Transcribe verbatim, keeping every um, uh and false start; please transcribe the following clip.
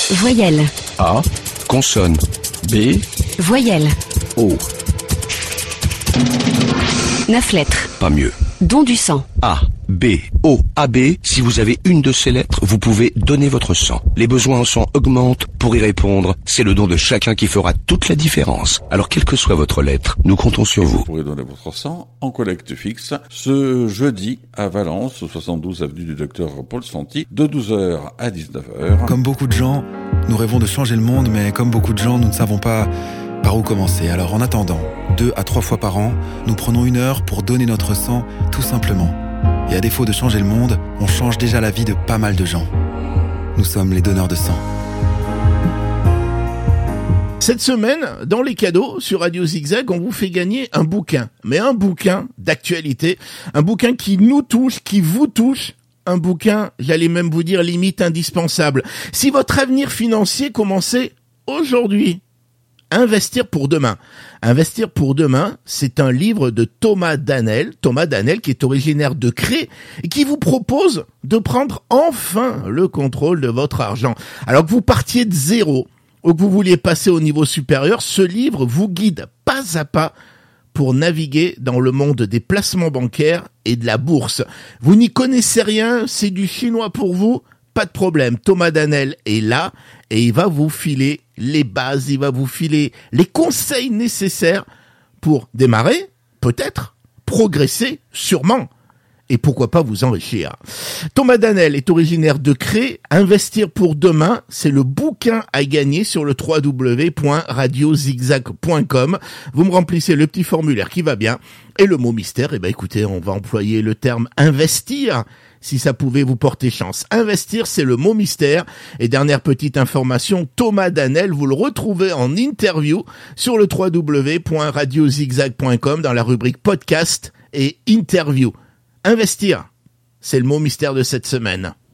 Voyelle. A. Consonne. B. Voyelle. O. Neuf lettres. Pas mieux. Don du sang. A, B, O, A B. Si vous avez une de ces lettres, vous pouvez donner votre sang. Les besoins en sang augmentent. Pour y répondre, c'est le don de chacun qui fera toute la différence. Alors, quelle que soit votre lettre, nous comptons sur vous. Vous pourrez donner votre sang en collecte fixe ce jeudi à Valence, au soixante-douze avenue du Docteur Paul Santi, de douze heures à dix-neuf heures. Comme beaucoup de gens, nous rêvons de changer le monde, mais comme beaucoup de gens, nous ne savons pas par où commencer. Alors en attendant, deux à trois fois par an, nous prenons une heure pour donner notre sang, tout simplement. Et à défaut de changer le monde, on change déjà la vie de pas mal de gens. Nous sommes les donneurs de sang. Cette semaine, dans les cadeaux, sur Radio Zigzag, on vous fait gagner un bouquin. Mais un bouquin d'actualité, un bouquin qui nous touche, qui vous touche. Un bouquin, j'allais même vous dire, limite indispensable. Si votre avenir financier commençait aujourd'hui, Investir pour demain. Investir pour demain, c'est un livre de Thomas Danel, Thomas Danel qui est originaire de Cré et qui vous propose de prendre enfin le contrôle de votre argent. Alors que vous partiez de zéro ou que vous vouliez passer au niveau supérieur, ce livre vous guide pas à pas pour naviguer dans le monde des placements bancaires et de la bourse. Vous n'y connaissez rien, c'est du chinois pour vous, pas de problème. Thomas Danel est là et il va vous filer les bases, il va vous filer les conseils nécessaires pour démarrer, peut-être, progresser, sûrement, et pourquoi pas vous enrichir. Thomas Danel est originaire de Cré. Investir pour demain, c'est le bouquin à gagner sur le w w w point radio zigzag point com. Vous me remplissez le petit formulaire qui va bien. Et le mot mystère, eh ben écoutez, on va employer le terme investir, si ça pouvait vous porter chance. Investir, c'est le mot mystère. Et dernière petite information, Thomas Danel, vous le retrouvez en interview sur le w w w point radio zigzag point com dans la rubrique podcast et interview. Investir, c'est le mot mystère de cette semaine.